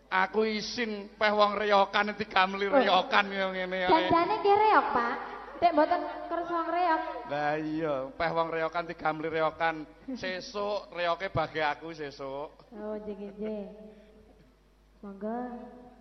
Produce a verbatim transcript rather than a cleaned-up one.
Aku isin peh wong reyokan digamli reyokan yo ngene yo. Dandane ki reok, Pak. Dek mboten kersa wong reok. Lah iya, peh wong reyokan digamli reyokan. Sesuk reyoke bagi aku sesuk. Oh, nggih nggih. Monggo.